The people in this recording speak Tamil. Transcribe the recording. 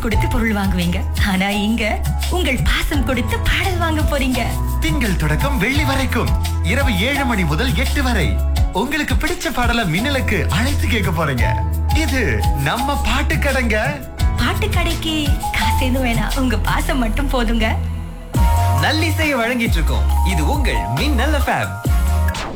கொடுத்து பொருள் வாங்குவீங்க. ஆனா இங்க உங்கள் பாசம் கொடுத்து பாடல் வாங்க போறீங்க. திங்கள் தொடக்கம் வெள்ளி வரைக்கும் இரவு 7 மணி முதல் 8 வரை உங்களுக்கு பிடிச்ச பாடலை மின்னலுக்கு அழைத்து கேட்க போறீங்க. இது நம்ம பாட்டு கடைங்க. பாட்டு கடைக்கு காசு எதுவும் வேணாம், உங்க பாசம் மட்டும் போதுங்க. நல்லிசையை வழங்கிட்டு இருக்கோம். இது உங்கள் மின்னல் எஃப்எம்.